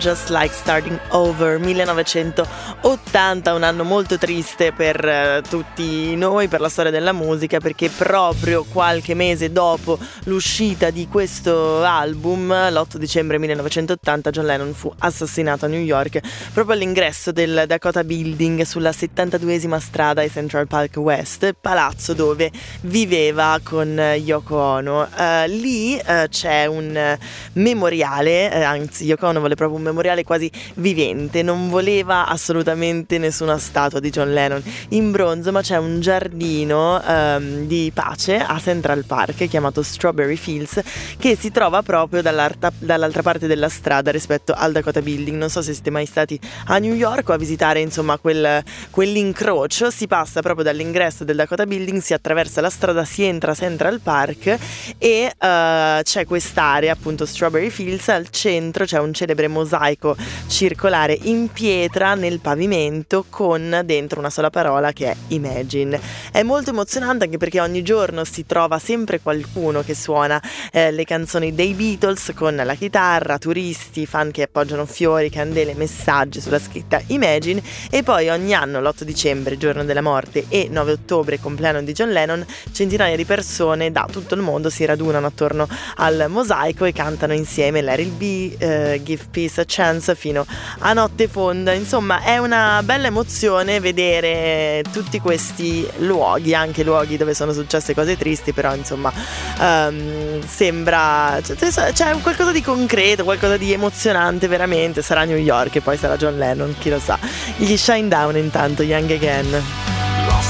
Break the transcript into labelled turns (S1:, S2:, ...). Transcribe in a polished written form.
S1: Just Like Starting Over, 1980, un anno molto triste per tutti noi, per la storia della musica, perché proprio qualche mese dopo l'uscita di questo album, l'8 dicembre 1980, John Lennon fu assassinato a New York, proprio all'ingresso del Dakota Building sulla 72esima strada e Central Park West, palazzo dove viveva con Yoko Ono. Lì c'è un memoriale, anzi Yoko Ono vuole proprio un memoriale quasi vivente, non voleva assolutamente nessuna statua di John Lennon in bronzo, ma c'è un giardino di pace a Central Park chiamato Strawberry Fields, che si trova proprio dall'altra parte della strada rispetto al Dakota Building. Non so se siete mai stati a New York o a visitare insomma quell'incrocio. Si passa proprio dall'ingresso del Dakota Building, si attraversa la strada, si entra a Central Park e c'è quest'area appunto Strawberry Fields. Al centro c'è un celebre mosaico circolare in pietra nel pavimento con dentro una sola parola che è Imagine. È molto emozionante anche perché ogni giorno si trova sempre qualcuno che suona le canzoni dei Beatles con la chitarra, turisti, fan che appoggiano fiori, candele, messaggi sulla scritta Imagine, e poi ogni anno l'8 dicembre, giorno della morte, e 9 ottobre, compleanno di John Lennon, centinaia di persone da tutto il mondo si radunano attorno al mosaico e cantano insieme Let It Be, Give Peace a Chance fino a notte fonda. Insomma, è una bella emozione vedere tutti questi luoghi, anche luoghi dove sono successe cose tristi, però insomma sembra c'è qualcosa di concreto, qualcosa di emozionante veramente. Sarà New York e poi sarà John Lennon, chi lo sa. Gli Shine Down intanto, Young Again.